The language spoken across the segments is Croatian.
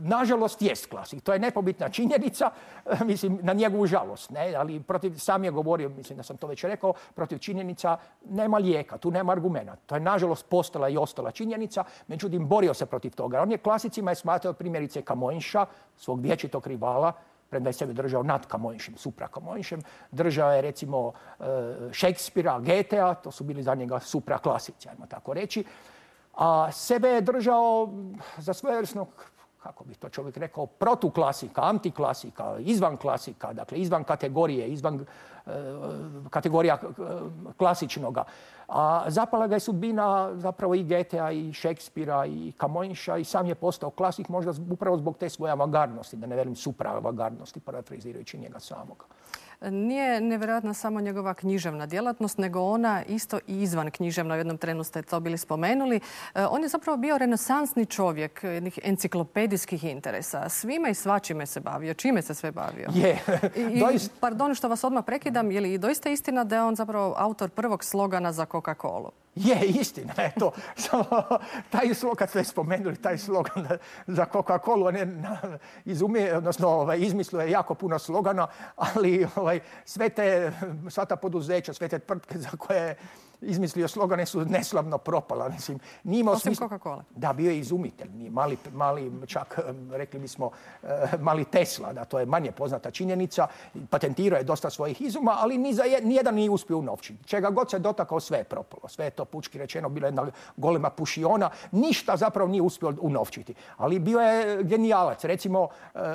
nažalost, jest klasik. To je nepobitna činjenica, mislim, na njegovu žalost. Ne? Ali sam je govorio, mislim da sam to već rekao, protiv činjenica nema lijeka, tu nema argumenta. To je, nažalost, postala i ostala činjenica, međutim, borio se protiv toga. On je klasicima je smatrao primjerice Kamojnša, svog vječitog rivala, premda je sebe držao nad Kamojnšem, supra Kamojnšem. Držao je, recimo, Šekspira, Goethea, to su bili za njega supra klasici, ajmo tako reći. A sebe je držao za svojevrsnog, kako bi to čovjek rekao, protuklasika, antiklasika, izvan klasika, dakle izvan kategorije, izvan kategorija klasičnoga. A zapala ga je sudbina zapravo i Goethea, i Šekspira, i Kamojnša i sam je postao klasik možda upravo zbog te svoje avangardnosti, da ne velim supraavangardnosti, parafrazirajući njega samog. Nije nevjerojatna samo njegova književna djelatnost, nego ona isto i izvan književna. U jednom trenu ste to bili spomenuli. On je zapravo bio renesansni čovjek jednih enciklopedijskih interesa. Svime i svačime se bavio. Čime se sve bavio? Je. Pardon što vas odmah prekidam, je li doista istina da je on zapravo autor prvog slogana za Coca-Colu? Je, istina je to. Taj slogan, kad ste spomenuli, taj slogan za Coca-Colu, on je izmislio je jako puno slogana, ali sva ta poduzeća, sve te tvrtke za koje je izmislio slogane su neslavno propala. Mislim, osim Coca-Cola. Da, bio je izumitelj. Mali, čak rekli bismo, mali Tesla, da to je manje poznata činjenica. Patentirao je dosta svojih izuma, ali nijedan nije uspio unovčiti. Čega god se dotakao, sve je propalo. Sve je to, pučki rečeno, bila jedna golema pušiona. Ništa zapravo nije uspio unovčiti. Ali bio je genijalac. Recimo,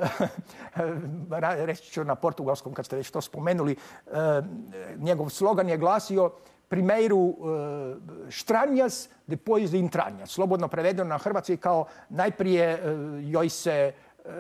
reći ću na portugalskom, kad ste već to spomenuli, njegov slogan je glasio Primeiro štranjas, depois intranjas. Slobodno prevedeno na hrvatski kao najprije joj se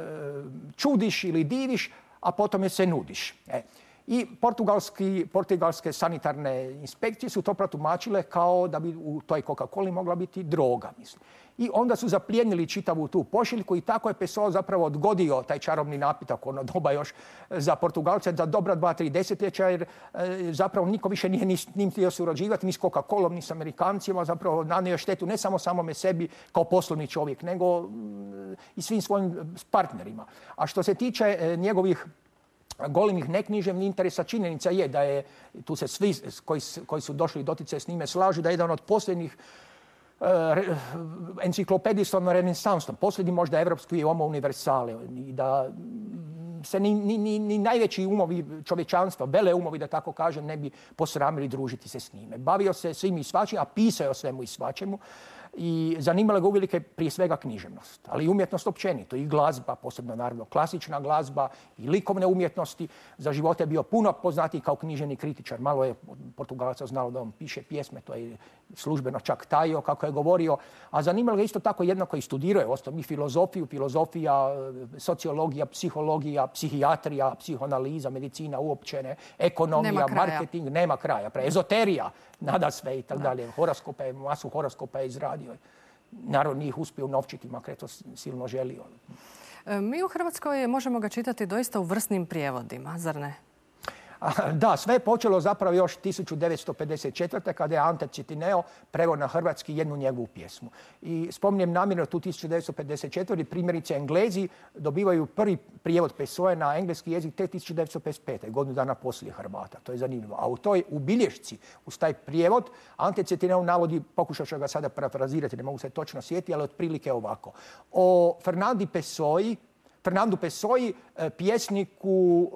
čudiš ili diviš, a potom je se nudiš. I portugalske sanitarne inspekcije su to protumačile kao da bi u toj Coca-Coli mogla biti droga, mislim. I onda su zaplijenili čitavu tu pošiljku i tako je Pessoa zapravo odgodio taj čarobni napitak, ono doba još za Portugalce, za dobra 2-3 desetljeća, jer zapravo niko više nije ni s njim htio surađivati, ni s Coca-Colom, ni s Amerikancima, zapravo nanio štetu ne samo samome sebi kao poslovni čovjek, nego i svim svojim partnerima. A što se tiče njegovih golemih neknjiževnih interesa, činjenica je da je, tu se svi koji su došli doticaj s njime slažu, da je jedan od posljednjih enciklopedistom renesansom, posljednji možda evropski homo universale, i da se ni najveći umovi čovječanstva, vele umovi da tako kažem, ne bi posramili družiti se s njime. Bavio se svim i svačim, a pisao je o svemu i svačemu. I zanimala ga uvelike prije svega književnost, ali i umjetnost općenito, i glazba, posebno naravno klasična glazba, i likovne umjetnosti. Za života je bio puno poznatiji kao književni kritičar. Malo je Portugalaca znalo da on piše pjesme, to je službeno čak tajio kako je govorio. A zanimalo ga isto tako jednako i studirao je ostao i filozofija, sociologija, psihologija, psihijatrija, psihoanaliza, medicina uopće, ekonomija, marketing, nema kraja. Ezoterija, nadasve i tako dalje. Masu horoskopa je izradio. Naravno, nije ih uspio unovčiti, makar je to silno želio. Mi u Hrvatskoj možemo ga čitati doista u vrsnim prijevodima, zar ne? Da, sve je počelo zapravo još 1954. kada je Ante Citineo preveo na hrvatski jednu njegovu pjesmu. I spominjem namjerno tu 1954. primjerice Englezi dobivaju prvi prijevod Pessoe na engleski jezik te 1955. godinu dana poslije Hrvata. To je zanimljivo. A u toj ubilješci, uz taj prijevod, Ante Citineo navodi, pokušat ću ga sada parafrazirati, ne mogu se točno sjetiti, ali otprilike ovako. O Fernandu Pessoi, pjesniku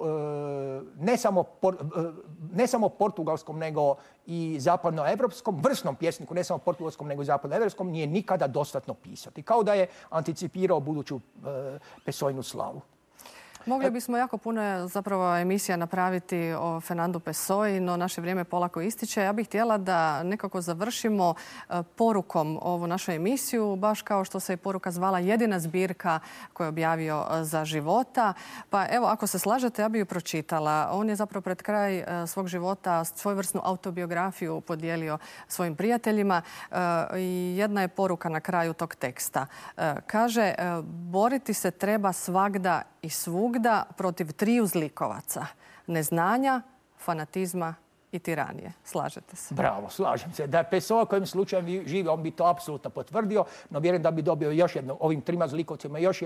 ne samo portugalskom, nego i zapadnoevropskom, vrsnom pjesniku, ne samo portugalskom, nego i zapadnoevropskom, nije nikada dostatno pisati. Kao da je anticipirao buduću Pessoinu slavu. Mogli bismo jako puno zapravo emisija napraviti o Fernandu Pessoi, no naše vrijeme polako ističe. Ja bih htjela da nekako završimo porukom ovu našu emisiju, baš kao što se i poruka zvala jedina zbirka koju je objavio za života. Pa evo, ako se slažete, ja bih ju pročitala. On je zapravo pred kraj svog života svojevrsnu autobiografiju podijelio svojim prijateljima i jedna je poruka na kraju tog teksta. Kaže, boriti se treba svagda i svugda protiv triju zlikovaca. Neznanja, fanatizma i tiranije. Slažete se? Bravo, slažem se. Da je Pessoa kojim slučajem živi, on bi to apsolutno potvrdio, no vjerujem da bi dobio još jedno, ovim trima zlikovcima još